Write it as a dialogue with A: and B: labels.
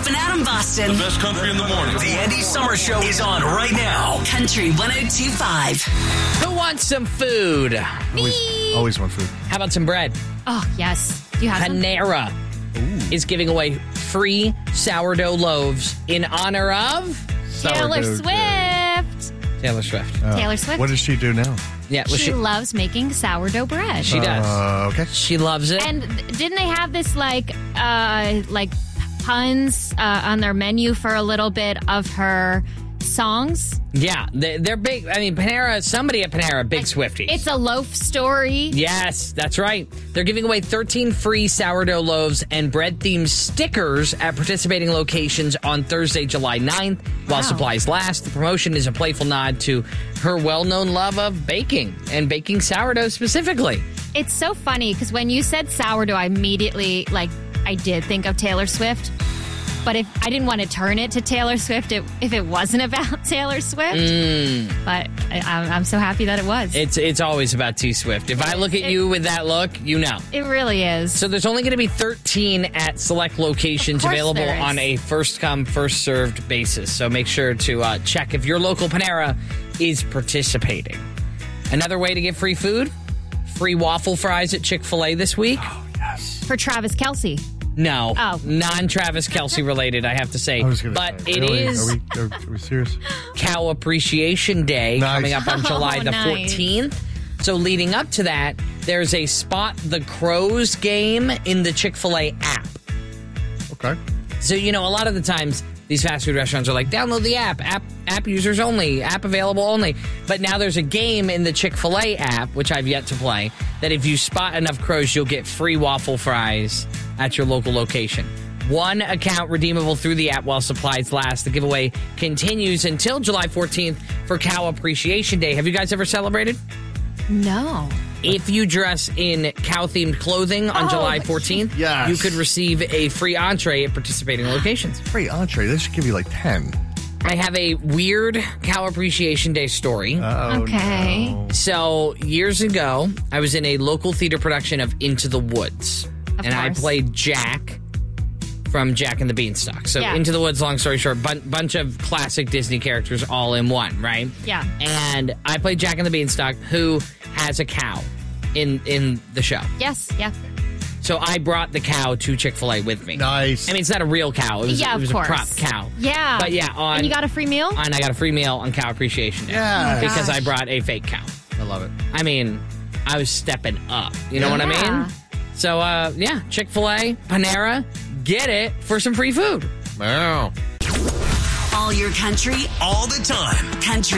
A: and Adam Boston.
B: The best country in the morning.
C: The Andy Summer Show is on right now.
A: Country 102.5.
D: Who wants some food?
E: Always want food.
D: How about some bread?
F: Oh, yes. Do you have some?
D: Panera is giving away free sourdough loaves in honor of
F: Taylor
E: Sourdough
F: Swift.
D: Taylor Swift.
F: Taylor Swift.
E: What does she do now?
D: Yeah, well,
F: She loves making sourdough bread.
D: she does.
E: Okay.
D: She loves it.
F: And didn't they have this like puns on their menu for a little bit of her songs?
D: Yeah, they're big. I mean, Panera, somebody at Panera, big Swifties.
F: It's a loaf story.
D: Yes, that's right. They're giving away 13 free sourdough loaves and bread-themed stickers at participating locations on Thursday, July 9th, while supplies last. The promotion is a playful nod to her well-known love of baking, and baking sourdough specifically.
F: It's so funny because when you said sourdough, I immediately, I did think of Taylor Swift. But if I didn't want to turn it to Taylor Swift if it wasn't about Taylor Swift. But I'm so happy that it was.
D: It's always about T Swift. If I look at you with that look, you know.
F: It really is.
D: So there's only going to be 13 at select locations
F: Of course
D: available
F: there is.
D: on a first-come, first-served basis. So make sure to check if your local Panera is participating. Another way to get free food, free waffle fries at Chick-fil-A this week.
E: Oh, yes.
F: For Travis Kelce.
D: No,
F: Oh.
D: non-Travis Kelce related, I have to say.
E: I was gonna
D: But
E: say,
D: it
E: really?
D: is
E: Are we serious?
D: Cow Appreciation Day
E: Nice.
D: coming up on July the
F: nice.
D: 14th. So leading up to that, there's a Spot the Crows game in the Chick-fil-A app.
E: Okay.
D: So, a lot of the times these fast food restaurants are like, download the app users only, app available only. But now there's a game in the Chick-fil-A app, which I've yet to play, that if you spot enough crows, you'll get free waffle fries at your local location. One account redeemable through the app while supplies last. The giveaway continues until July 14th for Cow Appreciation Day. Have you guys ever celebrated?
F: No.
D: If you dress in cow-themed clothing on July 14th,
E: yes.
D: you could receive a free entree at participating locations.
E: Free entree. They should give you like 10.
D: I have a weird Cow Appreciation Day story.
E: Oh,
F: Okay.
E: no.
D: So, years ago, I was in a local theater production of Into the Woods. And I
F: course.
D: played Jack from Jack and the Beanstalk. So,
F: Yeah.
D: Into the Woods, long story short, bunch of classic Disney characters all in one, right?
F: Yeah.
D: And I played Jack and the Beanstalk, who has a cow in the show.
F: Yes. Yeah.
D: So I brought the cow to Chick-fil-A with me.
E: Nice.
D: I mean, it's not a real cow. It was,
F: Yeah,
D: it was
F: of
D: a prop
F: course.
D: cow.
F: Yeah.
D: But yeah,
F: And you got a free meal?
D: and I got a free meal on Cow Appreciation Day.
E: Yeah.
D: Because
F: gosh.
D: I brought a fake cow.
E: I love it.
D: I mean, I was stepping up. You know what I
F: Yeah.
D: mean? So, yeah, Chick-fil-A, Panera, get it for some free food.
E: Wow.
A: All your country,
C: All the time.
A: Country